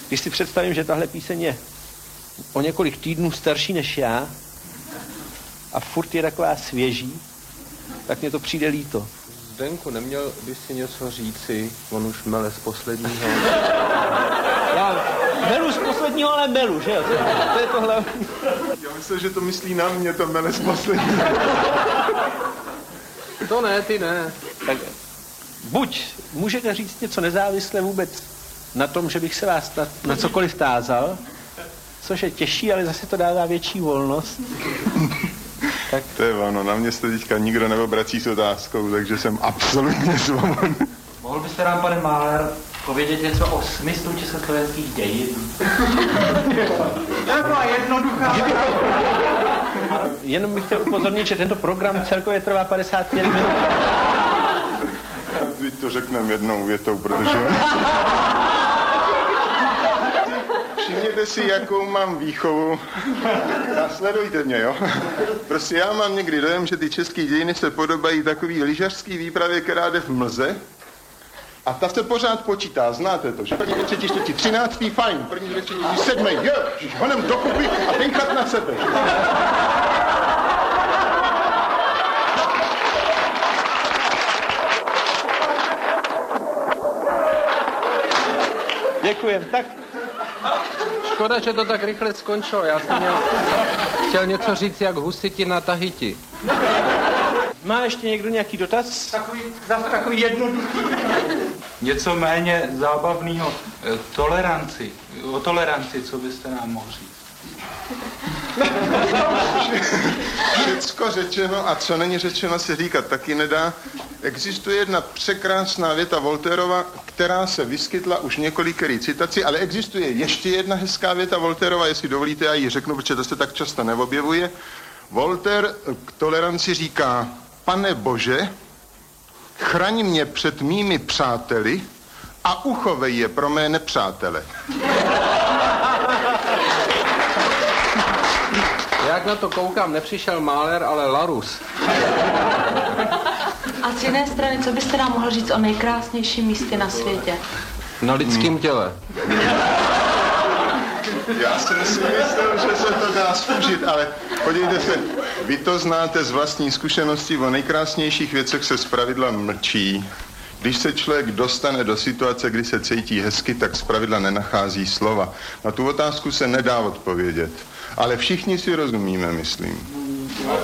Když si představím, že tahle píseň je o několik týdnů starší než já a furt je taková svěží, tak mě to přijde líto. Zdenku, neměl by si něco říci? On už mele z posledního. Já melu z posledního, ale melu, že jo? To je to hlavní. Já myslím, že to myslí na mě, to mele z posledního. To ne, ty ne. Tak buď můžete říct něco nezávisle vůbec na tom, že bych se vás na cokoliv tázal, což je těžší, ale zase to dává větší volnost. Tak. To je ono, na mě se teďka nikdo neobrací s otázkou, takže jsem absolutně svobodný. Mohl byste nám, pane Máler, povědět něco o smyslu československých dějin? To byla jednoduchá. Jenom bych chtěl upozornit, že tento program celkově trvá 55 minut. Teď to řekneme jednou větou, protože... Všimněte si, jakou mám výchovu. Sledujte mě, jo? Prostě já mám někdy dojem, že ty české dějiny se podobají takový lyžařský výpravě, která jde v mlze. A ta se pořád počítá, znáte to, že první, dvě, třetí, čtvrtí, 13. fajn, první, dvě, třetí, 7. jo, honem dokupy a tenkrát na sebe. Děkujem. Tak. Škoda, že to tak rychle skončilo. Já jsem chtěl něco říct jak husiti na Tahiti. Má ještě někdo nějaký dotaz? Takový jednoduchý. Něco méně zábavného. O toleranci, co byste nám mohl říct? Všecko řečeno a co není řečeno se říkat taky nedá. Existuje jedna překrásná věta Voltairova, která se vyskytla už několikerý citaci, ale existuje ještě jedna hezká věta Voltairova, jestli dovolíte, já ji řeknu, protože to se tak často neobjevuje. Voltaire k toleranci říká: Pane Bože, chraň mě před mými přáteli a uchovej je pro mé nepřátele. Jak na to koukám, nepřišel Máler, ale Larus. A z jiné strany, co byste nám mohl říct o nejkrásnějším místě na světě? Na lidském těle. Já jsem si myslel, že se to dá zúžit, ale podívejte se, vy to znáte z vlastní zkušenosti, o nejkrásnějších věcech se zpravidla mlčí. Když se člověk dostane do situace, kdy se cítí hezky, tak zpravidla nenachází slova. Na tu otázku se nedá odpovědět, ale všichni si rozumíme, myslím.